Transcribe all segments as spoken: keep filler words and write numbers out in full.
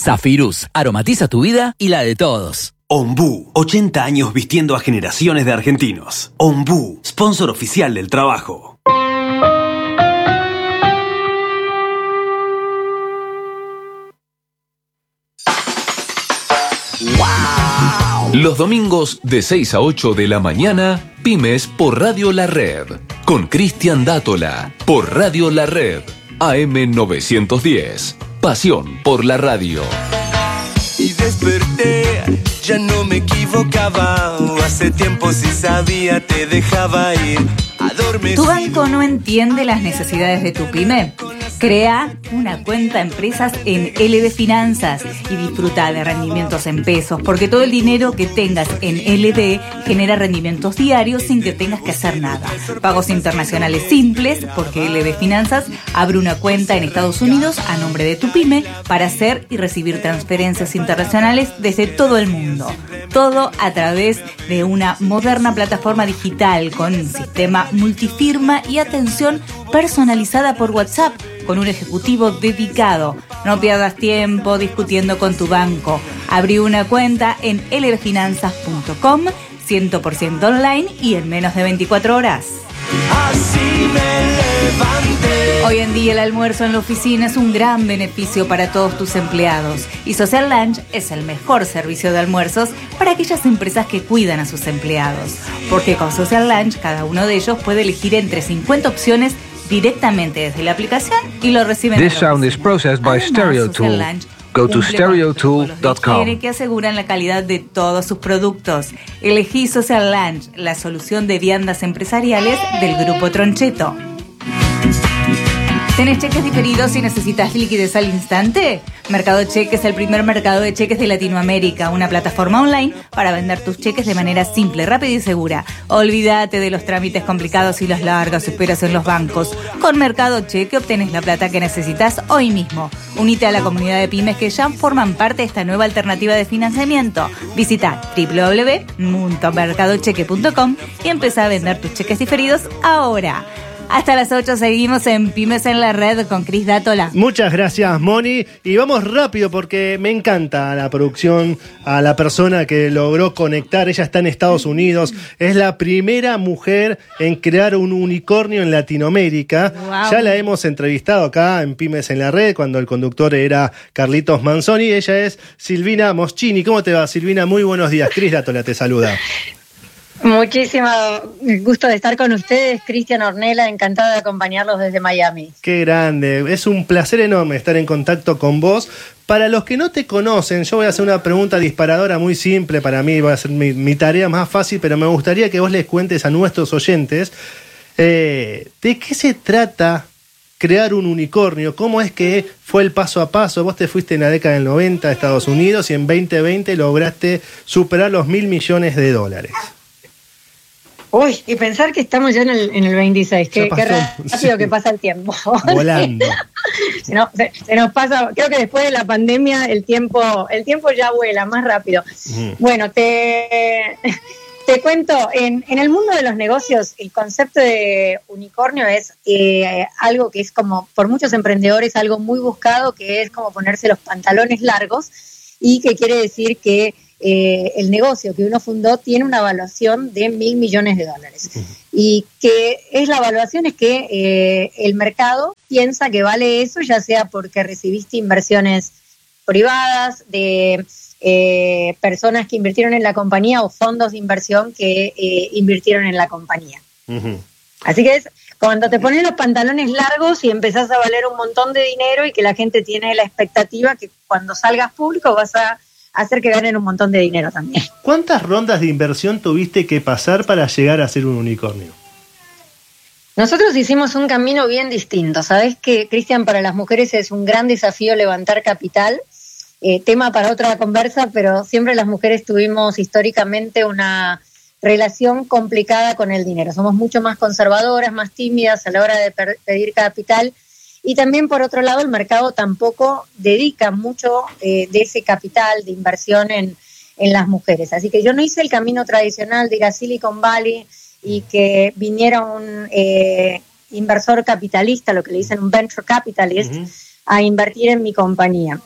Zafirus, aromatiza tu vida y la de todos. Ombú, ochenta años vistiendo a generaciones de argentinos. Ombú, sponsor oficial del trabajo. ¡Wow! Los domingos de seis a ocho de la mañana, Pymes por Radio La Red. Con Cristian Dátola, por Radio La Red. A M novecientos diez. Pasión por la radio. Y desperté, ya no me equivocaba. Hace tiempo si sabía te dejaba ir. Adormecida. ¿Tu banco no entiende las necesidades de tu pyme? Crea una cuenta empresas en L D Finanzas y disfruta de rendimientos en pesos, porque todo el dinero que tengas en L D genera rendimientos diarios sin que tengas que hacer nada. Pagos internacionales simples, porque L D Finanzas abre una cuenta en Estados Unidos a nombre de tu pyme para hacer y recibir transferencias internacionales desde todo el mundo. Todo a través de una moderna plataforma digital con un sistema multifirma y atención personalizada por WhatsApp, con un ejecutivo dedicado. No pierdas tiempo discutiendo con tu banco. Abrí una cuenta en l d finanzas punto com, cien por ciento online y en menos de veinticuatro horas. Así me levanté. Hoy en día el almuerzo en la oficina es un gran beneficio para todos tus empleados y Social Lunch es el mejor servicio de almuerzos para aquellas empresas que cuidan a sus empleados. Porque con Social Lunch cada uno de ellos puede elegir entre cincuenta opciones directamente desde la aplicación y lo reciben. This sound is processed by StereoTool. Go to stereo tool punto com. Que aseguran la calidad de todos sus productos. Elegí Social Lunch, la solución de viandas empresariales del Grupo Troncheto. ¿Tenés cheques diferidos y necesitas liquidez al instante? Mercado Cheque es el primer mercado de cheques de Latinoamérica, una plataforma online para vender tus cheques de manera simple, rápida y segura. Olvídate de los trámites complicados y las largas esperas en los bancos. Con Mercado Cheque obtenés la plata que necesitas hoy mismo. Unite a la comunidad de pymes que ya forman parte de esta nueva alternativa de financiamiento. Visita doble u doble u doble u punto mercado cheque punto com y empezá a vender tus cheques diferidos ahora. Hasta las ocho seguimos en Pymes en la Red con Cris Dátola. Muchas gracias, Moni. Y vamos rápido porque me encanta la producción, a la persona que logró conectar. Ella está en Estados Unidos. Es la primera mujer en crear un unicornio en Latinoamérica. Wow. Ya la hemos entrevistado acá en Pymes en la Red cuando el conductor era Carlitos Manzoni. Ella es Silvina Moschini. ¿Cómo te va, Silvina? Muy buenos días. Cris Dátola te saluda. Muchísimo gusto de estar con ustedes, Cristian Ornella, encantada de acompañarlos desde Miami. Qué grande, es un placer enorme estar en contacto con vos. Para los que no te conocen, yo voy a hacer una pregunta disparadora muy simple para mí, va a ser mi, mi tarea más fácil, pero me gustaría que vos les cuentes a nuestros oyentes eh, de qué se trata crear un unicornio, cómo es que fue el paso a paso. Vos te fuiste en la década del noventa a Estados Unidos y en veinte veinte lograste superar los mil millones de dólares. Uy, y pensar que estamos ya en el, en el veintiséis, qué, qué rápido sí. que pasa el tiempo. Volando. se, nos, se, se nos pasa, creo que después de la pandemia el tiempo, el tiempo ya vuela más rápido. Mm. Bueno, te, te cuento, en, en el mundo de los negocios el concepto de unicornio es eh, algo que es como, por muchos emprendedores, algo muy buscado, que es como ponerse los pantalones largos y que quiere decir que Eh, el negocio que uno fundó tiene una evaluación de mil millones de dólares. Uh-huh. Y que es la evaluación es que eh, el mercado piensa que vale eso, ya sea porque recibiste inversiones privadas de eh, personas que invirtieron en la compañía o fondos de inversión que eh, invirtieron en la compañía. Uh-huh. Así que es cuando te pones los pantalones largos y empezás a valer un montón de dinero y que la gente tiene la expectativa que cuando salgas público vas a hacer que ganen un montón de dinero también. ¿Cuántas rondas de inversión tuviste que pasar para llegar a ser un unicornio? Nosotros hicimos un camino bien distinto. Sabés que, Cristian, para las mujeres es un gran desafío levantar capital. Eh, tema para otra conversa, pero siempre las mujeres tuvimos históricamente una relación complicada con el dinero. Somos mucho más conservadoras, más tímidas a la hora de per- pedir capital. Y también, por otro lado, el mercado tampoco dedica mucho eh, de ese capital de inversión en, en las mujeres. Así que yo no hice el camino tradicional de ir a Silicon Valley y que viniera un eh, inversor capitalista, lo que le dicen un venture capitalist, uh-huh. a invertir en mi compañía.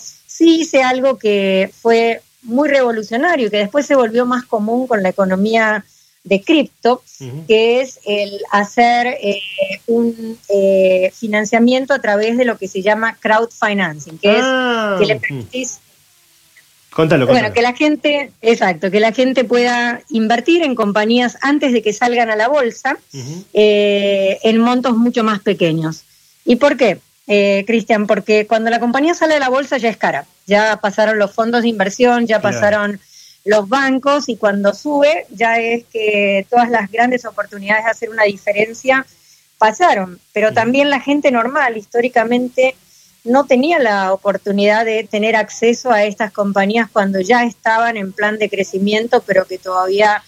sí hice algo que fue muy revolucionario y que después se volvió más común con la economía de cripto, uh-huh. que es el hacer eh, un eh, financiamiento a través de lo que se llama crowdfinancing, que ah, es que le permitís Contalo, contalo. Bueno, que la gente, exacto, que la gente pueda invertir en compañías antes de que salgan a la bolsa, uh-huh. eh, en montos mucho más pequeños. ¿Y por qué, eh, Cristian? Porque cuando la compañía sale a la bolsa ya es cara. Ya pasaron los fondos de inversión, ya claro. pasaron los bancos, y cuando sube ya es que todas las grandes oportunidades de hacer una diferencia pasaron. Pero uh-huh. también la gente normal, históricamente, no tenía la oportunidad de tener acceso a estas compañías cuando ya estaban en plan de crecimiento, pero que todavía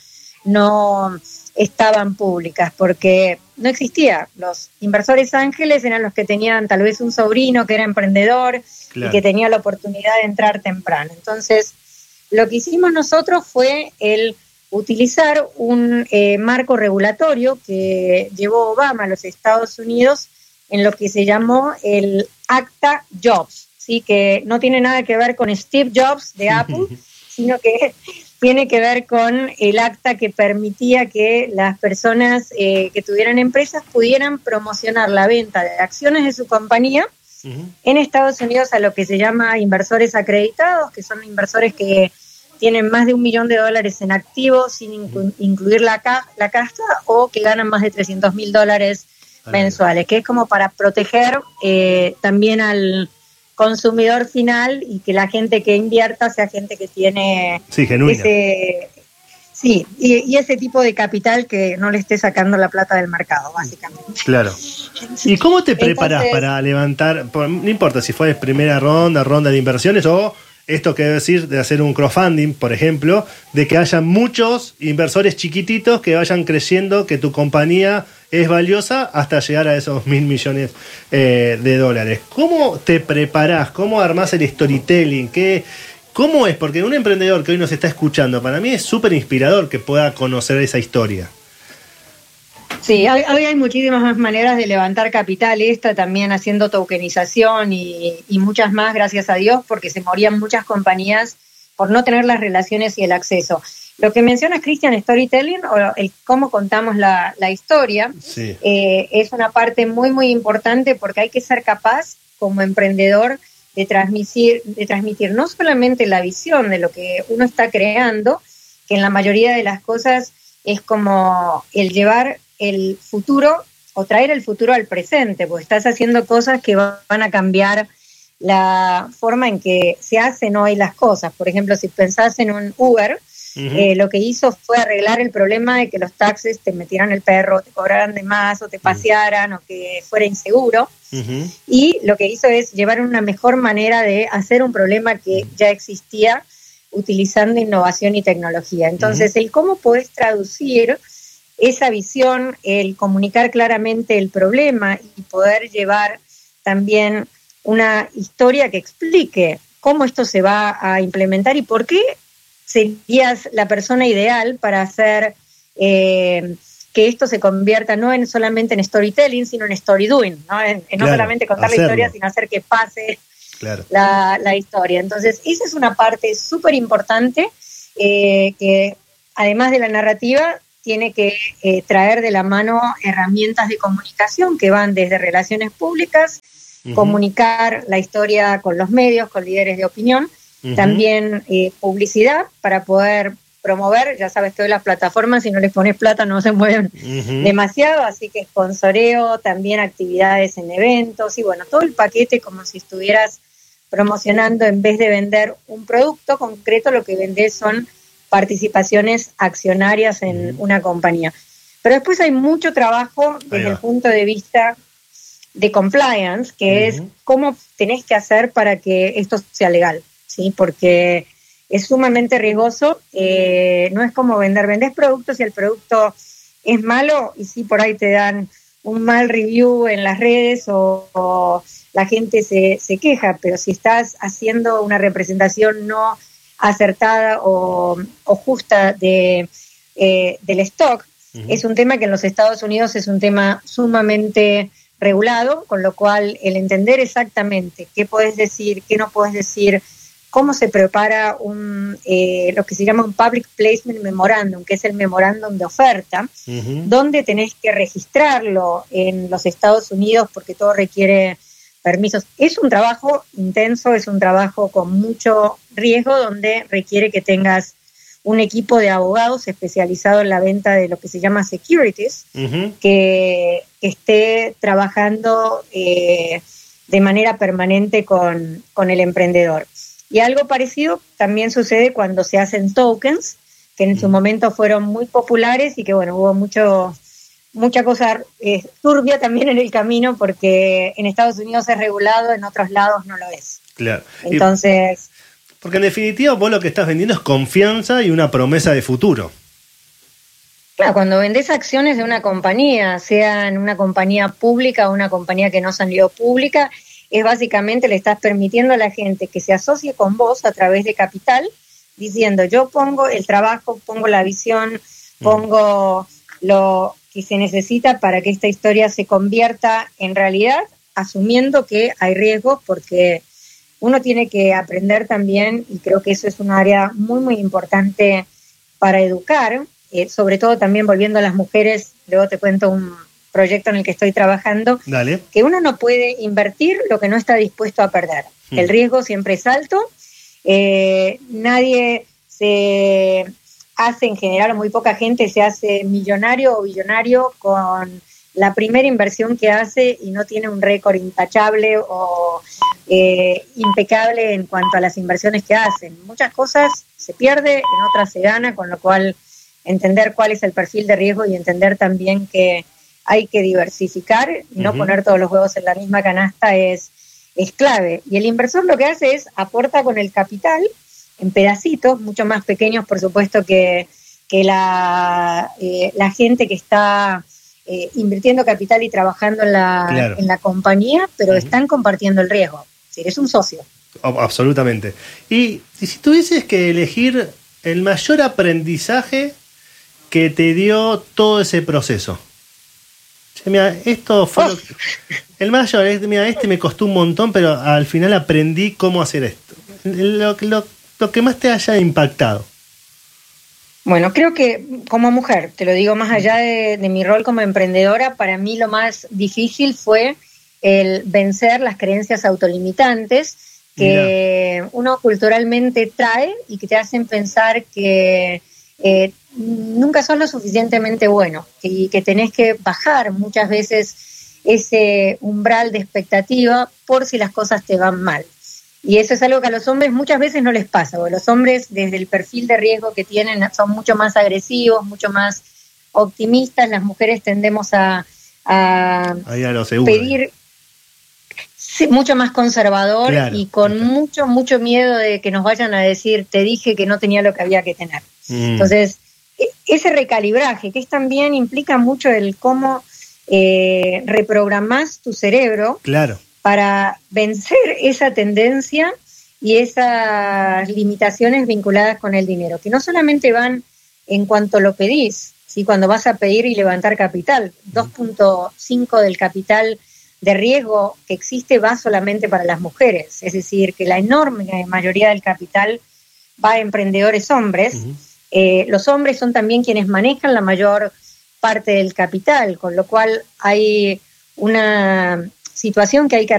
no estaban públicas, porque no existía. Los inversores ángeles eran los que tenían tal vez un sobrino que era emprendedor, claro. y que tenía la oportunidad de entrar temprano. Entonces, lo que hicimos nosotros fue el utilizar un eh, marco regulatorio que llevó Obama a los Estados Unidos en lo que se llamó el Acta Jobs, ¿sí? Que no tiene nada que ver con Steve Jobs de Apple, sino que tiene que ver con el acta que permitía que las personas eh, que tuvieran empresas pudieran promocionar la venta de acciones de su compañía uh-huh. en Estados Unidos a lo que se llama inversores acreditados, que son inversores que tienen más de un millón de dólares en activos sin inclu- incluir la, ca- la casta, o que ganan más de trescientos mil dólares mensuales, que es como para proteger eh, también al consumidor final y que la gente que invierta sea gente que tiene sí, genuina. ese sí y, y ese tipo de capital que no le esté sacando la plata del mercado, básicamente. Claro. ¿Y cómo te preparas Entonces, para levantar, no importa si fue primera ronda, ronda de inversiones, o esto que decir de hacer un crowdfunding, por ejemplo, de que haya muchos inversores chiquititos que vayan creyendo que tu compañía es valiosa hasta llegar a esos mil millones eh, de dólares? ¿Cómo te preparás? ¿Cómo armás el storytelling? ¿Qué, ¿Cómo es? Porque un emprendedor que hoy nos está escuchando, para mí es súper inspirador que pueda conocer esa historia. Sí, hoy, hoy hay muchísimas más maneras de levantar capital, esta también haciendo tokenización y, y muchas más, gracias a Dios, porque se morían muchas compañías por no tener las relaciones y el acceso. Lo que mencionas, Cristian, storytelling, o el cómo contamos la, la historia, sí. eh, es una parte muy, muy importante, porque hay que ser capaz, como emprendedor, de transmitir, de transmitir no solamente la visión de lo que uno está creando, que en la mayoría de las cosas es como el llevar el futuro o traer el futuro al presente, porque estás haciendo cosas que van a cambiar la forma en que se hacen hoy las cosas. Por ejemplo, si pensás en un Uber, uh-huh. eh, lo que hizo fue arreglar el problema de que los taxis te metieran el perro, te cobraran de más o te pasearan uh-huh. o que fuera inseguro. Uh-huh. Y lo que hizo es llevar una mejor manera de hacer un problema que uh-huh. ya existía utilizando innovación y tecnología. Entonces, uh-huh. el cómo podés traducir esa visión, el comunicar claramente el problema y poder llevar también una historia que explique cómo esto se va a implementar y por qué serías la persona ideal para hacer eh, que esto se convierta no en solamente en storytelling, sino en story doing, ¿no? En, en claro, no solamente contar hacerlo. La historia, sino hacer que pase claro. la, la historia. Entonces, esa es una parte súper importante eh, que, además de la narrativa, tiene que eh, traer de la mano herramientas de comunicación que van desde relaciones públicas, uh-huh. comunicar la historia con los medios, con líderes de opinión, uh-huh. también eh, publicidad para poder promover. Ya sabes que hoy las plataformas, si no les pones plata, no se mueven uh-huh. demasiado, así que sponsoreo, también actividades en eventos y bueno, todo el paquete como si estuvieras promocionando en vez de vender un producto concreto, lo que vendés son participaciones accionarias en una compañía. Pero después hay mucho trabajo desde el punto de vista de compliance, que uh-huh. es cómo tenés que hacer para que esto sea legal, ¿sí? Porque es sumamente riesgoso, eh, no es como vender, vendés productos y el producto es malo y sí, por ahí te dan un mal review en las redes o, o la gente se, se queja, pero si estás haciendo una representación no acertada o, o justa de, eh, del stock, uh-huh. es un tema que en los Estados Unidos es un tema sumamente regulado, con lo cual el entender exactamente qué podés decir, qué no podés decir, cómo se prepara un eh, lo que se llama un Public Placement Memorandum, que es el memorándum de oferta, uh-huh. donde tenés que registrarlo en los Estados Unidos porque todo requiere permisos. Es un trabajo intenso, es un trabajo con mucho riesgo, donde requiere que tengas un equipo de abogados especializado en la venta de lo que se llama securities, uh-huh. que, que esté trabajando eh, de manera permanente con, con el emprendedor. Y algo parecido también sucede cuando se hacen tokens, que en uh-huh. su momento fueron muy populares y que, bueno, hubo mucho, mucha cosa eh, turbia también en el camino, porque en Estados Unidos es regulado, en otros lados no lo es. Claro. Entonces... Porque en definitiva vos lo que estás vendiendo es confianza y una promesa de futuro. Claro, cuando vendés acciones de una compañía, sea en una compañía pública o una compañía que no salió pública, es básicamente le estás permitiendo a la gente que se asocie con vos a través de capital, diciendo yo pongo el trabajo, pongo la visión, pongo lo que se necesita para que esta historia se convierta en realidad, asumiendo que hay riesgos, porque uno tiene que aprender también, y creo que eso es un área muy, muy importante para educar, eh, sobre todo también volviendo a las mujeres. Luego te cuento un proyecto en el que estoy trabajando. Dale. Que uno no puede invertir lo que no está dispuesto a perder. Hmm. El riesgo siempre es alto, eh, nadie se hace, en general, muy poca gente se hace millonario o billonario con la primera inversión que hace y no tiene un récord intachable o eh, impecable en cuanto a las inversiones que hacen. Muchas cosas se pierde, en otras se gana, con lo cual entender cuál es el perfil de riesgo y entender también que hay que diversificar y no uh-huh. poner todos los huevos en la misma canasta es, es clave. Y el inversor lo que hace es aporta con el capital en pedacitos, mucho más pequeños, por supuesto, que, que la, eh, la gente que está eh, invirtiendo capital y trabajando en la, claro. en la compañía, pero uh-huh. están compartiendo el riesgo. Es decir, es un socio. Oh, absolutamente. Y, y si tuvieses que elegir el mayor aprendizaje que te dio todo ese proceso. Che, mira, esto fue... Oh. Lo que, el mayor, este, mira, este me costó un montón, pero al final aprendí cómo hacer esto. Lo, lo, lo que más te haya impactado. Bueno, creo que como mujer, te lo digo más allá de, de mi rol como emprendedora, para mí lo más difícil fue el vencer las creencias autolimitantes que Mira. uno culturalmente trae y que te hacen pensar que eh, nunca sos lo suficientemente bueno y que tenés que bajar muchas veces ese umbral de expectativa por si las cosas te van mal. Y eso es algo que a los hombres muchas veces no les pasa, porque los hombres desde el perfil de riesgo que tienen son mucho más agresivos, mucho más optimistas. Las mujeres tendemos a, a, a pedir sí, mucho más conservador, claro, y con claro. mucho, mucho miedo de que nos vayan a decir te dije que no tenía lo que había que tener. Mm. Entonces, ese recalibraje, que es también implica mucho el cómo eh, reprogramás tu cerebro, claro, para vencer esa tendencia y esas limitaciones vinculadas con el dinero, que no solamente van en cuanto lo pedís, ¿sí? Cuando vas a pedir y levantar capital, dos punto cinco del capital de riesgo que existe va solamente para las mujeres, es decir, que la enorme mayoría del capital va a emprendedores hombres. Uh-huh. Eh, los hombres son también quienes manejan la mayor parte del capital, con lo cual hay una situación que hay que